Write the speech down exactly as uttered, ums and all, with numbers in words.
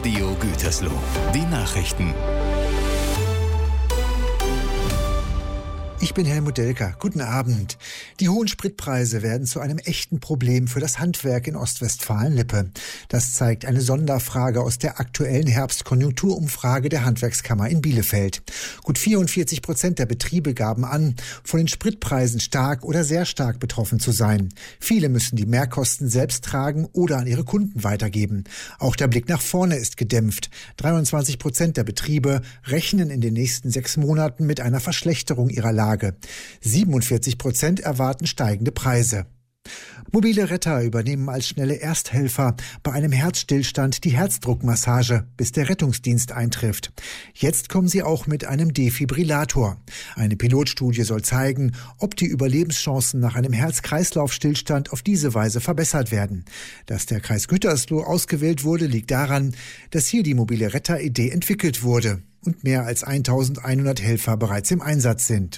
Radio Gütersloh. Die Nachrichten. Ich bin Helmut Delker. Guten Abend. Die hohen Spritpreise werden zu einem echten Problem für das Handwerk in Ostwestfalen-Lippe. Das zeigt eine Sonderfrage aus der aktuellen Herbstkonjunkturumfrage der Handwerkskammer in Bielefeld. Gut vierundvierzig Prozent der Betriebe gaben an, von den Spritpreisen stark oder sehr stark betroffen zu sein. Viele müssen die Mehrkosten selbst tragen oder an ihre Kunden weitergeben. Auch der Blick nach vorne ist gedämpft. dreiundzwanzig Prozent der Betriebe rechnen in den nächsten sechs Monaten mit einer Verschlechterung ihrer Lage. siebenundvierzig Prozent erwarten steigende Preise. Mobile Retter übernehmen als schnelle Ersthelfer bei einem Herzstillstand die Herzdruckmassage, bis der Rettungsdienst eintrifft. Jetzt kommen sie auch mit einem Defibrillator. Eine Pilotstudie soll zeigen, ob die Überlebenschancen nach einem Herz-Kreislauf-Stillstand auf diese Weise verbessert werden. Dass der Kreis Gütersloh ausgewählt wurde, liegt daran, dass hier die mobile Retter-Idee entwickelt wurde und mehr als eintausendeinhundert Helfer bereits im Einsatz sind.